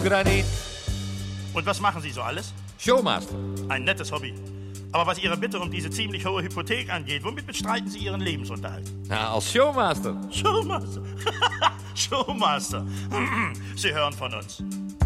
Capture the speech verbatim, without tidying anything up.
Granit. Und was machen Sie so alles? Showmaster. Ein nettes Hobby. Aber was Ihre Bitte um diese ziemlich hohe Hypothek angeht, womit bestreiten Sie Ihren Lebensunterhalt? Na, als Showmaster. Showmaster. Showmaster. Sie hören von uns.